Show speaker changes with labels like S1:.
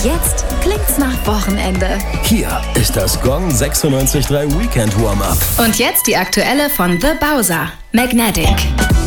S1: jetzt klingt's nach Wochenende.
S2: Hier ist das Gong 96.3 Weekend Warm-Up.
S1: Und jetzt die aktuelle von The Bowser, Magnetic.